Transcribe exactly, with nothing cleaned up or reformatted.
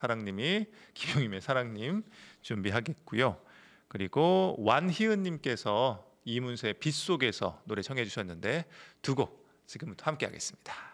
사랑님이 김용임의 사랑님 준비하겠고요. 그리고 완희은님께서 이문세의 빗속에서 노래 청해 주셨는데 두 곡 지금부터 함께 하겠습니다.